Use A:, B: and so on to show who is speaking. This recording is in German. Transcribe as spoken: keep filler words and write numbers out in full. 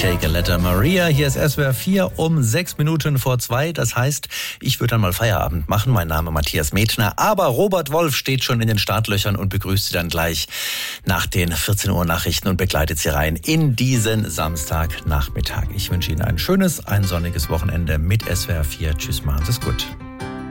A: Take a Letter Maria. Hier ist S W R vier um sechs Minuten vor zwei. Das heißt, ich würde dann mal Feierabend machen. Mein Name Matthias Metner. Aber Robert Wolf steht schon in den Startlöchern und begrüßt Sie dann gleich nach den vierzehn Uhr Nachrichten und begleitet Sie rein in diesen Samstagnachmittag. Ich wünsche Ihnen ein schönes, ein sonniges Wochenende mit S W R vier. Tschüss, machen Sie es gut.